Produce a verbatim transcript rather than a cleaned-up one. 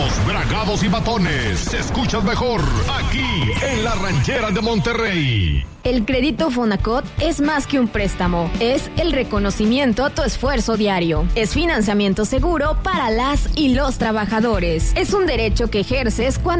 Los Bragados y Batones se escuchan mejor aquí en la Ranchera de Monterrey. El crédito Fonacot es más que un préstamo, es el reconocimiento a tu esfuerzo diario. Es financiamiento seguro para las y los trabajadores. Es un derecho que ejerces cuando